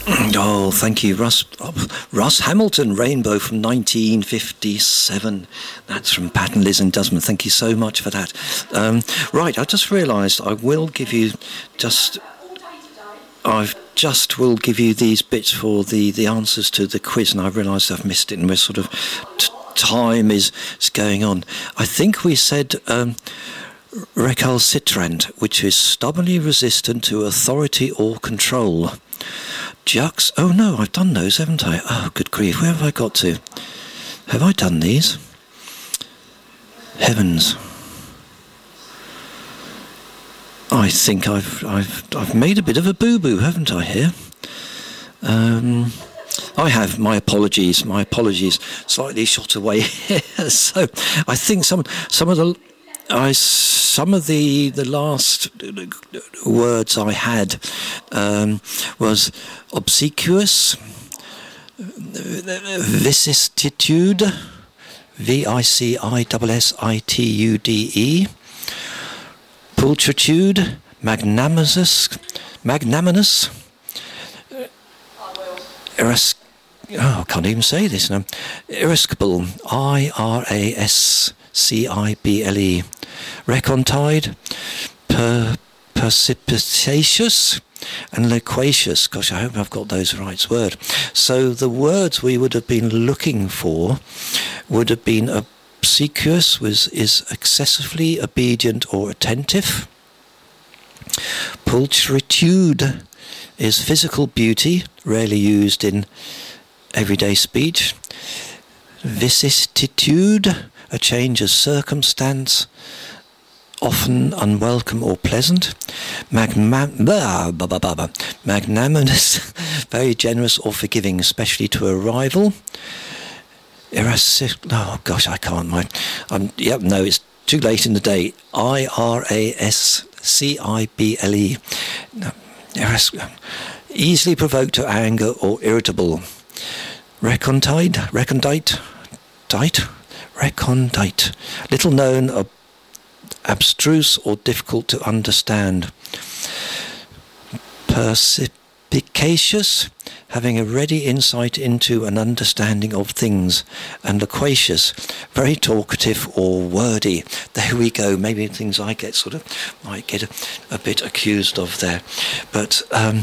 Oh, thank you, Russ. Russ Hamilton, Rainbow from 1957. That's from Pat and Liz and Desmond. Thank you so much for that. Right, I just realised I will give you will give you these bits for the answers to the quiz, and I realised I've missed it, and we're sort of time is going on. I think we said recalcitrant, which is stubbornly resistant to authority or control. Oh no, I've done those, haven't I? Oh, good grief, where have I got to? Have I done these? Heavens. I think I've made a bit of a boo-boo, haven't I, here? I have. My apologies. Slightly shot away here. So I think some of the last words I had was obsequious, vicissitude, vicissitude, pulchritude, magnanimous, I can't even say this now. Irascible, irascible, recontide, precipitatious, and loquacious. Gosh, I hope I've got those right words. So the words we would have been looking for would have been obsequious, is excessively obedient or attentive. Pulchritude is physical beauty, rarely used in everyday speech. Vicissitude, a change of circumstance, often unwelcome or pleasant. Magnanimous, very generous or forgiving, especially to a rival. Oh gosh, I can't. It's too late in the day. irascible. Easily provoked to anger or irritable. Recondite. Little known, abstruse or difficult to understand. Perspicacious, having a ready insight into an understanding of things. And loquacious, very talkative or wordy. There we go. Maybe things I might get a bit accused of there. But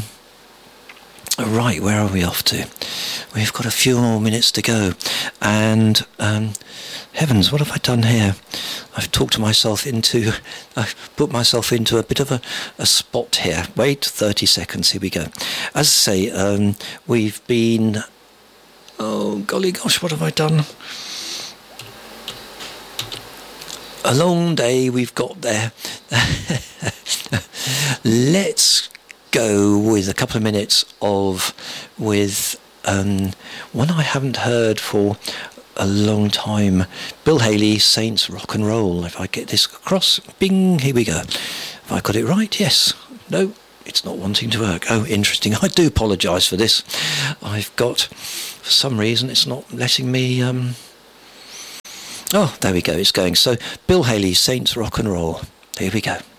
right, where are we off to? We've got a few more minutes to go. And heavens, what have I done here? I've put myself into a bit of a spot here. Wait 30 seconds, here we go. As I say, we've been, oh golly gosh, what have I done? A long day we've got there. Let's go with a couple of minutes with one I haven't heard for a long time. Bill Haley, Saints Rock and Roll. If I get this across, bing, here we go. Have I got it right? Yes. No, it's not wanting to work. Oh, interesting. I do apologise for this. For some reason, it's not letting me... Oh, there we go, it's going. So, Bill Haley, Saints Rock and Roll. Here we go.